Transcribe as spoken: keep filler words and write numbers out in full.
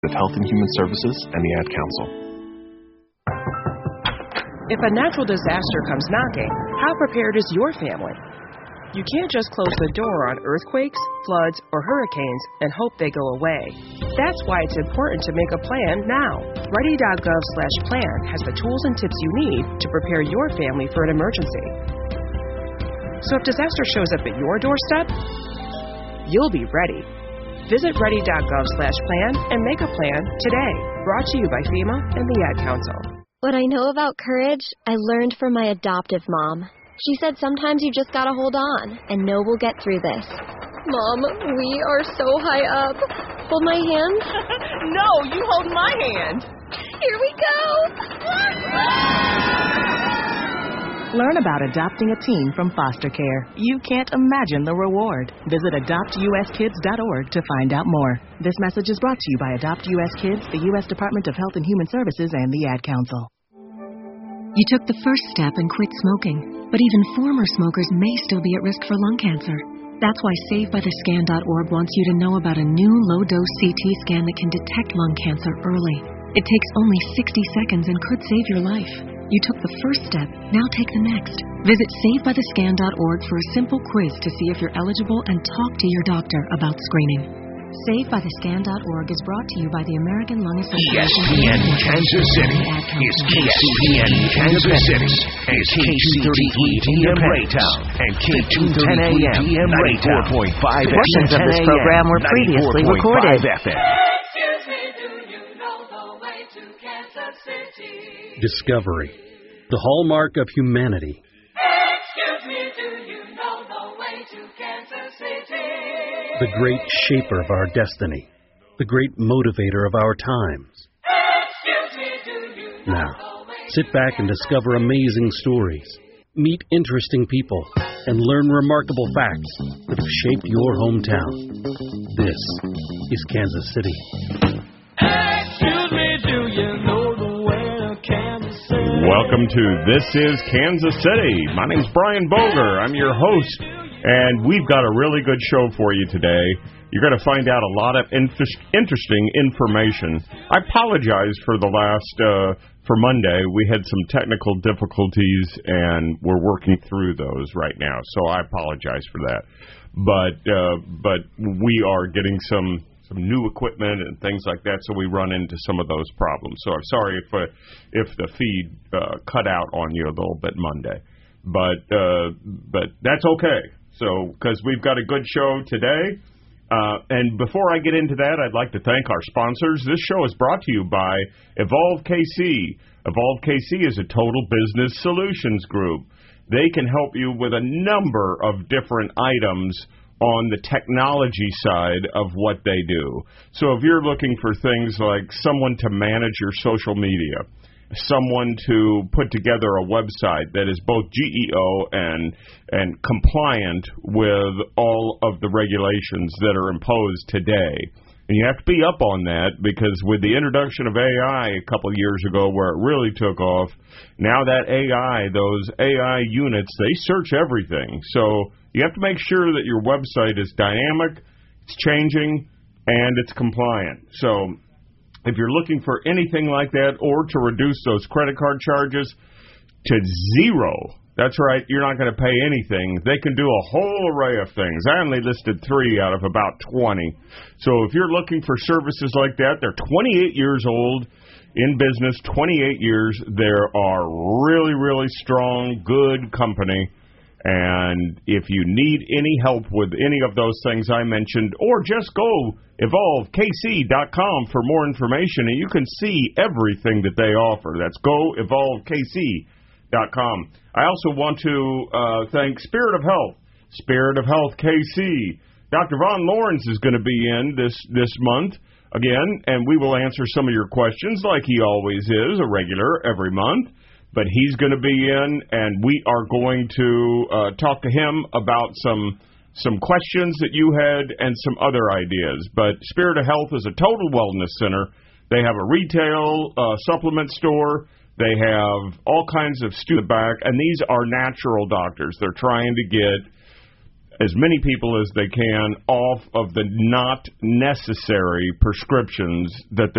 of Health and Human Services and the Ad Council. If a natural disaster comes knocking, how prepared is your family? You can't just close the door on earthquakes, floods, or hurricanes and hope they go away. That's why it's important to make a plan now. Ready dot gov slash plan has the tools and tips you need to prepare your family for an emergency. So if disaster shows up at your doorstep, you'll be ready. Visit ready dot gov slash plan and make a plan today. Brought to you by FEMA and the Ad Council. What I know about courage, I learned from my adoptive mom. She said sometimes you just gotta hold on and know we'll get through this. Mom, we are so high up. Hold my hand. No, you hold my hand. Here we go. Learn about adopting a teen from foster care. You can't imagine the reward. Visit adopt u s kids dot org to find out more. This message is brought to you by Adopt U S Kids, the U S Department of Health and Human Services, and the Ad Council. You took the first step and quit smoking, but even former smokers may still be at risk for lung cancer. That's why save by the scan dot org wants you to know about a new low-dose C T scan that can detect lung cancer early. It takes only sixty seconds and could save your life. You took the first step, now take the next. Visit save by the scan dot org for a simple quiz to see if you're eligible and talk to your doctor about screening. save by the scan dot org is brought to you by the American Lung Association. E S P N Kansas City is K C P N Kansas City, is K C thirty-three D M Raytown, and K two ten A M, ninety-four point five F M. Portions of this program were previously recorded. Excuse me, do you know the way to Kansas City? Discovery, the hallmark of humanity. Excuse me, do you know the way to Kansas City? The great shaper of our destiny, the great motivator of our times. Excuse me, do you know Now, the way sit back and discover amazing stories, meet interesting people, and learn remarkable facts that have shaped your hometown. This is Kansas City. Excuse me, do you know the way to Kansas City? Welcome to This is Kansas City. My name's Brian Boger. I'm your host, and we've got a really good show for you today. You're going to find out a lot of inf- interesting information. I apologize for the last, uh, for Monday. We had some technical difficulties, and we're working through those right now, so I apologize for that. But uh, but we are getting some... some new equipment and things like that, so we run into some of those problems. So I'm sorry if uh, if the feed uh, cut out on you a little bit Monday, but uh, but that's okay. So because we've got a good show today, uh, and before I get into that, I'd like to thank our sponsors. This show is brought to you by Evolve K C. Evolve K C is a total business solutions group. They can help you with a number of different items on the technology side of what they do. So if you're looking for things like someone to manage your social media, someone to put together a website that is both G E O and and compliant with all of the regulations that are imposed today. And you have to be up on that, because with the introduction of A I a couple of years ago where it really took off, now that A I, those A I units, they search everything. So you have to make sure that your website is dynamic, it's changing, and it's compliant. So if you're looking for anything like that, or to reduce those credit card charges to zero, that's right, you're not going to pay anything. They can do a whole array of things. I only listed three out of about twenty. So if you're looking for services like that, they're twenty-eight years old in business, twenty-eight years. They are really, really strong, good company. And if you need any help with any of those things I mentioned, or just go evolve K C dot com for more information, and you can see everything that they offer. That's go evolve K C dot com. I also want to uh, thank Spirit of Health, Spirit of Health K C. Doctor Von Lawrence is going to be in this, this month again, and we will answer some of your questions like he always is, a regular every month. But he's going to be in, and we are going to uh, talk to him about some some questions that you had and some other ideas. But Spirit of Health is a total wellness center. They have a retail uh, supplement store. They have all kinds of student back, and these are natural doctors. They're trying to get as many people as they can off of the not necessary prescriptions that they're